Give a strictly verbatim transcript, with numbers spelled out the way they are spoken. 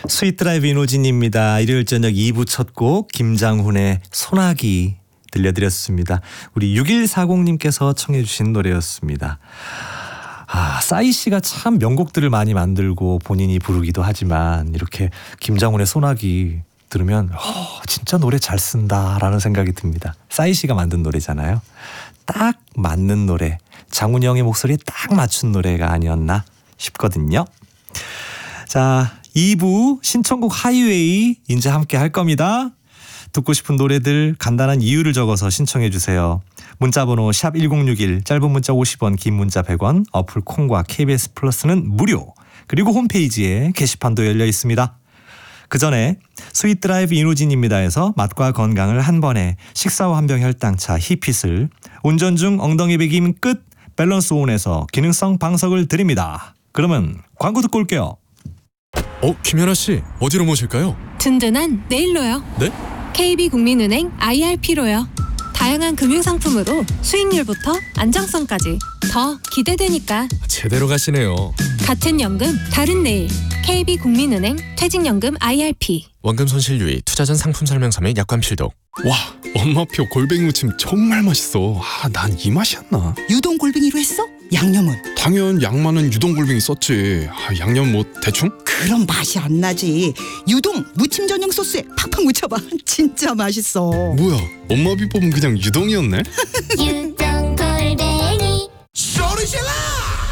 스윗드라이브 이노진입니다. 일요일 저녁 이 부 첫 곡 김장훈의 소나기 들려드렸습니다. 우리 육일사공님께서 청해 주신 노래였습니다. 아, 싸이 씨가 참 명곡들을 많이 만들고 본인이 부르기도 하지만 이렇게 김장훈의 소나기 들으면 어, 진짜 노래 잘 쓴다라는 생각이 듭니다. 싸이 씨가 만든 노래잖아요. 딱 맞는 노래, 장훈이 형의 목소리에 딱 맞춘 노래가 아니었나 싶거든요. 자, 이 부 신청곡 하이웨이 이제 함께 할 겁니다. 듣고 싶은 노래들 간단한 이유를 적어서 신청해 주세요. 문자번호 샵 일공육일, 짧은 문자 오십 원, 긴 문자 백 원, 어플 콩과 케이비에스 플러스는 무료. 그리고 홈페이지에 게시판도 열려 있습니다. 그 전에 스윗드라이브 이노진입니다에서 맛과 건강을 한 번에 식사와 한병 혈당차 히핏을, 운전 중 엉덩이 베김 끝 밸런스온에서 기능성 방석을 드립니다. 그러면 광고 듣고 올게요. 어, 김연아 씨, 어디로 모실까요? 든든한 내일로요. 네? 케이비국민은행 아이알피로요. 다양한 금융상품으로 수익률부터 안정성까지 더 기대되니까 제대로 가시네요. 같은 연금 다른 내일. 케이비국민은행 퇴직연금 아이알피. 원금 손실 유의, 투자 전 상품 설명서 및 약관 필독. 와, 엄마표 골뱅이 무침 정말 맛있어. 아, 난 이 맛이었나? 유동 골뱅이로 했어? 양념은? 당연 양만은 유동 골뱅이 썼지. 아, 양념 뭐 대충? 그럼 맛이 안 나지. 유동 무침 전용 소스에 팍팍 묻혀봐. 진짜 맛있어. 뭐야, 엄마 비법은 그냥 유동이었네? 유